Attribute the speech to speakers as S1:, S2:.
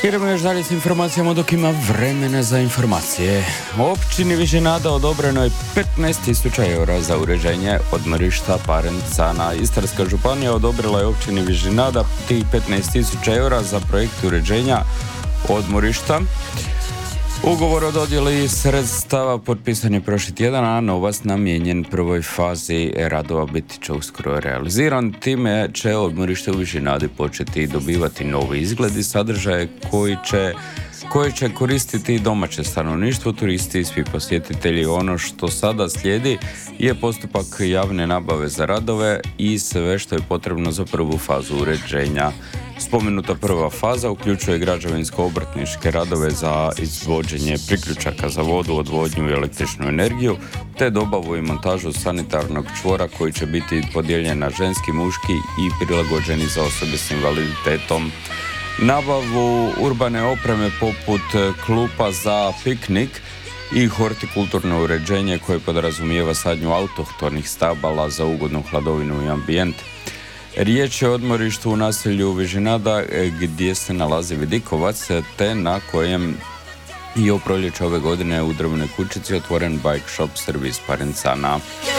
S1: Idemo još dalje s informacijama dok ima vremena za informacije. U općini Vižinada odobreno je 15.000 eura za uređenje odmorišta Parencana. Istarska županija odobrila je općini Vižinada tih 15.000 eura za projekt uređenja odmorišta. Ugovor o dodjeli sredstava potpisan je prošli tjedan, a novac namijenjen prvoj fazi radova biti će uskoro realiziran. Time će odmorište u Vižinadi početi dobivati novi izgled i sadržaje koje će koristiti domaće stanovništvo, turisti i svi posjetitelji. Ono što sada slijedi je postupak javne nabave za radove i sve što je potrebno za prvu fazu uređenja. Spomenuta prva faza uključuje građevinsko-obrtničke radove za izvođenje priključaka za vodu, odvodnju i električnu energiju, te dobavu i montažu sanitarnog čvora koji će biti podijeljen na ženski, muški i prilagođeni za osobe s invaliditetom. Nabavu urbane opreme poput klupa za piknik i hortikulturno uređenje koje podrazumijeva sadnju autohtonih stabala za ugodnu hladovinu i ambijent. Riječ je o odmorištu u naselju Vižinada gdje se nalazi vidikovac te na kojem i u proljeće ove godine u drvenoj kućici otvoren bike shop servis Parencana.